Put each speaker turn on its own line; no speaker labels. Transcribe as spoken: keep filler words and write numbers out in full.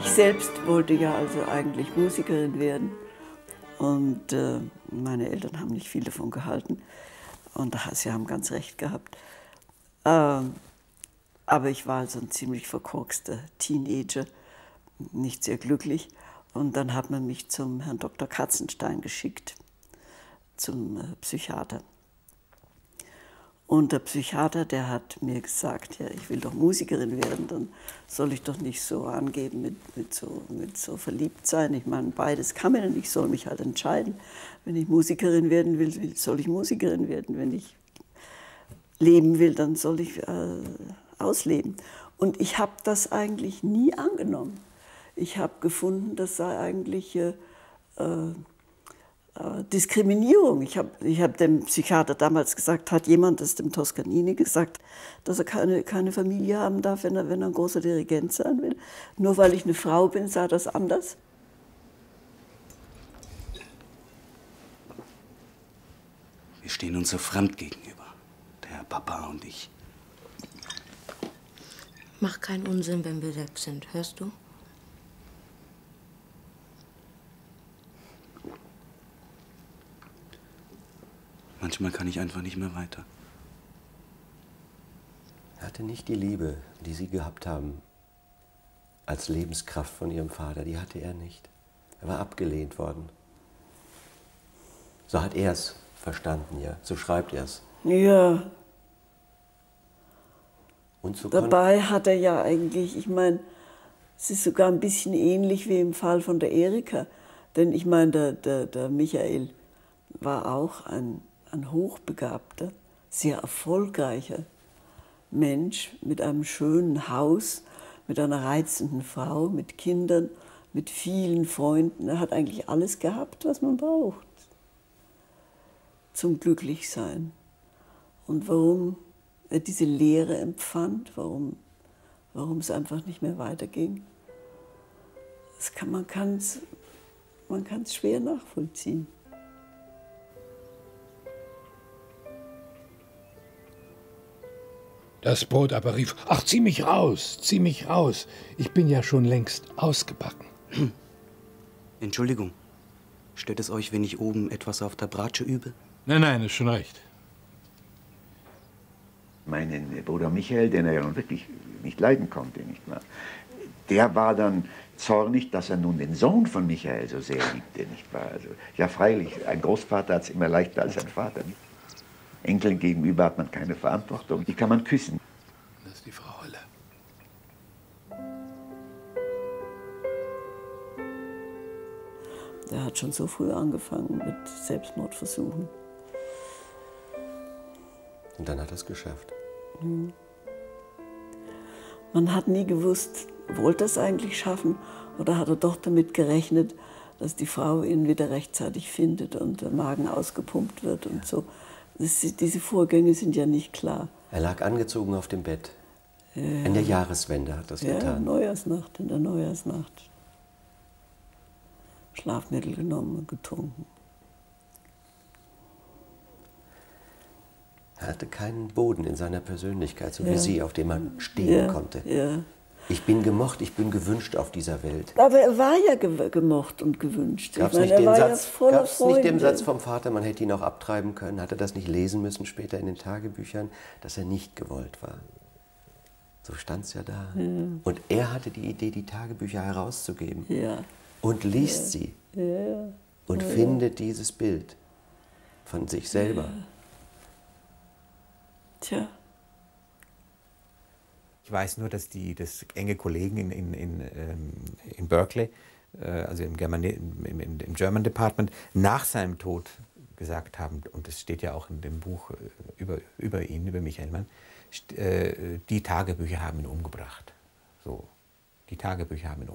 selbst wollte ja also eigentlich Musikerin werden. Und äh, meine Eltern haben nicht viel davon gehalten. Und sie haben ganz recht gehabt. Ähm, aber ich war also ein ziemlich verkorkster Teenager, nicht sehr glücklich. Und dann hat man mich zum Herrn Doktor Katzenstein geschickt, zum äh, Psychiater. Und der Psychiater, der hat mir gesagt, ja, ich will doch Musikerin werden, dann soll ich doch nicht so angeben mit, mit, so, mit so verliebt sein. Ich meine, beides kann man, ich soll mich halt entscheiden. Wenn ich Musikerin werden will, soll ich Musikerin werden. Wenn ich leben will, dann soll ich äh, ausleben. Und ich habe das eigentlich nie angenommen. Ich habe gefunden, das sei eigentlich äh, äh, Diskriminierung. Ich habe ich hab dem Psychiater damals gesagt, hat jemand das dem Toscanini gesagt, dass er keine, keine Familie haben darf, wenn er, wenn er ein großer Dirigent sein will. Nur weil ich eine Frau bin, sah das anders.
Wir stehen uns so fremd gegenüber, der Herr Papa und ich.
Mach keinen Unsinn, wenn wir weg sind, hörst du?
Manchmal kann ich einfach nicht mehr weiter.
Er hatte nicht die Liebe, die Sie gehabt haben, als Lebenskraft von Ihrem Vater. Die hatte er nicht. Er war abgelehnt worden. So hat er es verstanden, ja. So schreibt er es.
Ja.
Und so
Dabei hat er ja eigentlich, ich meine, es ist sogar ein bisschen ähnlich wie im Fall von der Erika. Denn ich meine, der, der, der Michael war auch ein ein hochbegabter, sehr erfolgreicher Mensch mit einem schönen Haus, mit einer reizenden Frau, mit Kindern, mit vielen Freunden. Er hat eigentlich alles gehabt, was man braucht zum Glücklichsein. Und warum er diese Leere empfand, warum, warum es einfach nicht mehr weiterging, das kann, man kann es man kann's schwer nachvollziehen.
Das Brot aber rief, ach, zieh mich raus, zieh mich raus. Ich bin ja schon längst ausgebacken.
Entschuldigung, stört es euch, wenn ich oben etwas auf der Bratsche übe?
Nein, nein, ist schon recht.
Meinen Bruder Michael, den er ja nun wirklich nicht leiden konnte, nicht wahr? Der war dann zornig, dass er nun den Sohn von Michael so sehr liebte, nicht wahr? Also, ja, freilich, ein Großvater hat es immer leichter als ein Vater. Nicht? Enkeln gegenüber hat man keine Verantwortung, die kann man küssen.
Das ist die Frau Holle.
Der hat schon so früh angefangen mit Selbstmordversuchen.
Und dann hat er es geschafft.
Mhm. Man hat nie gewusst, wollte er es eigentlich schaffen oder hat er doch damit gerechnet, dass die Frau ihn wieder rechtzeitig findet und der Magen ausgepumpt wird und so. Das, diese Vorgänge sind ja nicht klar.
Er lag angezogen auf dem Bett.
Ja.
In der Jahreswende hat das
ja,
getan.
Neujahrsnacht, in der Neujahrsnacht. Schlafmittel genommen und getrunken.
Er hatte keinen Boden in seiner Persönlichkeit, so
ja.
wie Sie, auf dem man stehen
ja.
konnte.
Ja.
Ich bin gemocht, ich bin gewünscht auf dieser Welt.
Aber er war ja ge gemocht und gewünscht.
Gab es nicht, den Satz, ja gab's nicht den Satz vom Vater, man hätte ihn auch abtreiben können? Hat er das nicht lesen müssen später in den Tagebüchern, dass er nicht gewollt war? So stand es ja da. Ja. Und er hatte die Idee, die Tagebücher herauszugeben.
Ja.
Und liest
ja.
sie.
Ja.
Und
ja.
findet dieses Bild von sich selber.
Ja. Tja.
Ich weiß nur, dass die dass enge Kollegen in, in, in, in Berkeley, also im German, im, im German Department, nach seinem Tod gesagt haben, und das steht ja auch in dem Buch über, über ihn, über Michael Mann, die Tagebücher haben ihn umgebracht. So, die Tagebücher haben ihn umgebracht.